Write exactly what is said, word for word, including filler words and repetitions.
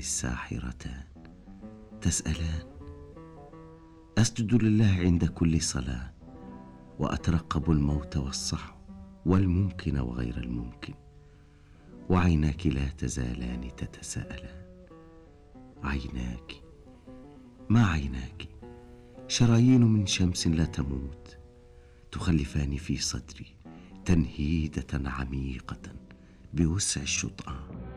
الساحرتان تسألان. أسجد لله عند كل صلاة، وأترقب الموت والصحو والممكن وغير الممكن، وعيناك لا تزالان تتساءلان. عيناك، ما عيناك؟ شرايين من شمس لا تموت، تخلفان في صدري تنهيدة عميقة بوسع الشطآن.